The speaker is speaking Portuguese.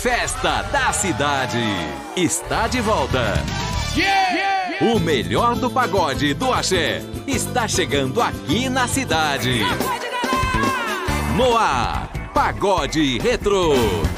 Festa da Cidade está de volta. O melhor do pagode do axé está chegando aqui na cidade. No ar, Pagode Retrô.